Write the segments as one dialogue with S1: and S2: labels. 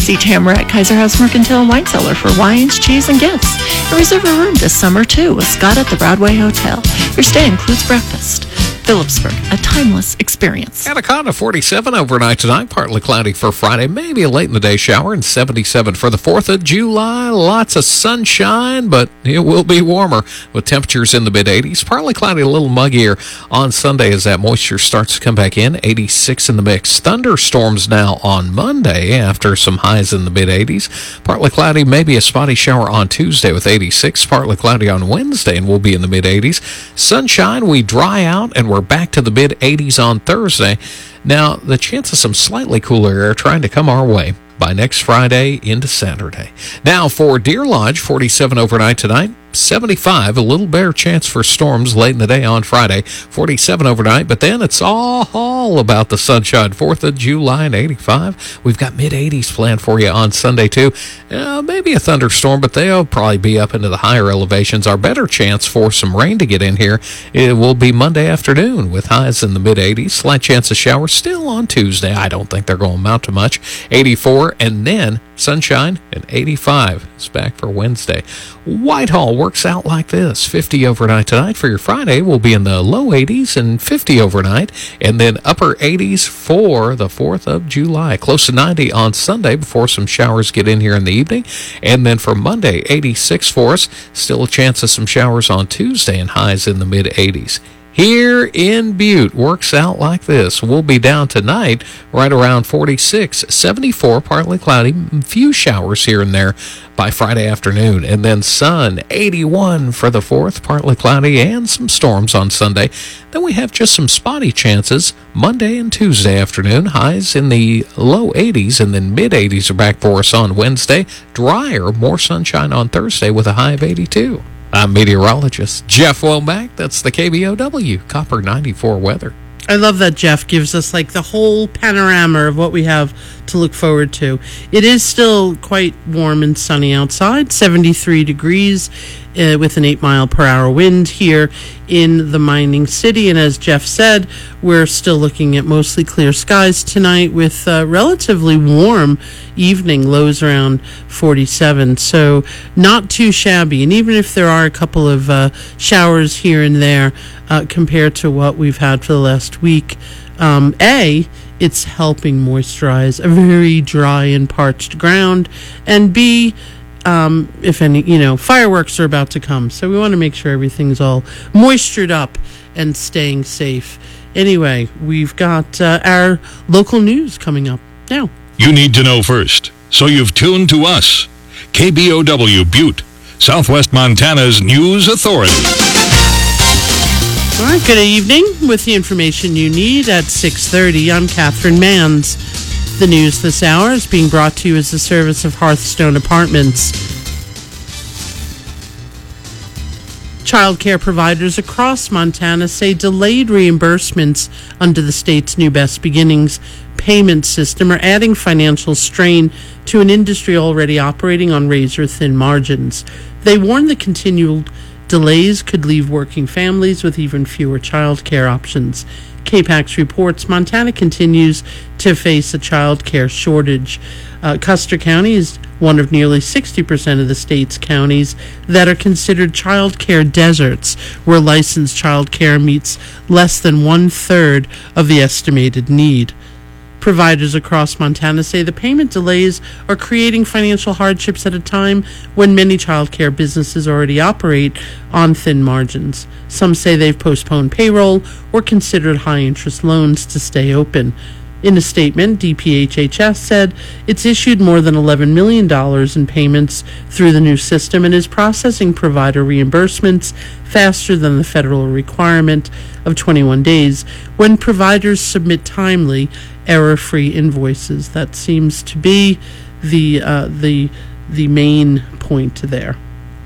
S1: See Tamarack Kaiser House Mercantile and Wine Cellar for wines, cheese, and gifts. And reserve a room this summer, too, with Scott at the Broadway Hotel. Your stay includes breakfast. Phillipsburg, a timeless experience.
S2: Anaconda 47 overnight tonight, partly cloudy for Friday, maybe a late in the day shower, and 77 for the 4th of July. Lots of sunshine, but it will be warmer with temperatures in the mid-80s. Partly cloudy, a little muggier on Sunday as that moisture starts to come back in. 86 in the mix. Thunderstorms now on Monday after some highs in the mid-80s. Partly cloudy, maybe a spotty shower on Tuesday with 86. Partly cloudy on Wednesday, and we'll be in the mid-80s. Sunshine, we dry out, and we're back to the mid-80s on Thursday. Now, the chance of some slightly cooler air trying to come our way by next Friday into Saturday. Now, for Deer Lodge, 47 overnight tonight. 75, a little better chance for storms late in the day on Friday. 47 overnight, but then it's all about the sunshine. 4th of July and 85. We've got mid-80s planned for you on Sunday, too. Maybe a thunderstorm, but they'll probably be up into the higher elevations. Our better chance for some rain to get in here, it will be Monday afternoon with highs in the mid-80s. Slight chance of showers still on Tuesday. I don't think they're going to amount to much. 84, and then sunshine, and 85 is back for Wednesday. Whitehall works out like this. 50 overnight tonight. For your Friday, we'll be in the low 80s and 50 overnight, and then upper 80s for the 4th of July. Close to 90 on Sunday before some showers get in here in the evening. And then for Monday, 86 for us. Still a chance of some showers on Tuesday and highs in the mid-80s. Here in Butte, works out like this. We'll be down tonight right around 46, 74, partly cloudy, a few showers here and there by Friday afternoon. And then sun, 81 for the 4th, partly cloudy, and some storms on Sunday. Then we have just some spotty chances Monday and Tuesday afternoon. Highs in the low 80s, and then mid-80s are back for us on Wednesday. Drier, more sunshine on Thursday with a high of 82. I'm meteorologist Jeff Womack. That's the KBOW Copper 94 weather.
S3: I love that Jeff gives us like the whole panorama of what we have to look forward to. It is still quite warm and sunny outside, 73 degrees with an 8-mile-per-hour wind here in the mining city. And as Jeff said, we're still looking at mostly clear skies tonight with a relatively warm evening, lows around 47. So not too shabby. And even if there are a couple of showers here and there compared to what we've had for the last week, it's helping moisturize a very dry and parched ground, and B, if any, fireworks are about to come, so we want to make sure everything's all moistured up and staying safe. Anyway, we've got our local news coming up now.
S4: You need to know first, so you've tuned to us. KBOW Butte, Southwest Montana's news authority.
S3: All right, good evening. With the information you need at 6:30, I'm Catherine Manns. The news this hour is being brought to you as a service of Hearthstone Apartments. Child care providers across Montana say delayed reimbursements under the state's new Best Beginnings payment system are adding financial strain to an industry already operating on razor-thin margins. They warn the continued delays could leave working families with even fewer child care options. KPAX reports Montana continues to face a child care shortage. Custer County is one of nearly 60% of the state's counties that are considered child care deserts, where licensed child care meets less than 1/3 of the estimated need. Providers across Montana say the payment delays are creating financial hardships at a time when many child care businesses already operate on thin margins. Some say they've postponed payroll or considered high-interest loans to stay open. In a statement, DPHHS said it's issued more than $11 million in payments through the new system and is processing provider reimbursements faster than the federal requirement of 21 days when providers submit timely, error-free invoices. That seems to be the main point there.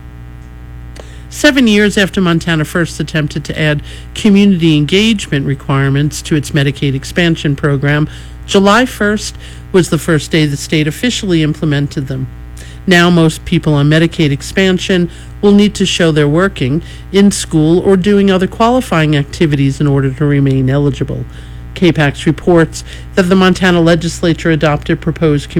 S3: 7 years after Montana first attempted to add community engagement requirements to its Medicaid expansion program, July 1st was the first day the state officially implemented them. Now most people on Medicaid expansion will need to show they're working, in school, or doing other qualifying activities in order to remain eligible. KPAX reports that the Montana legislature adopted proposed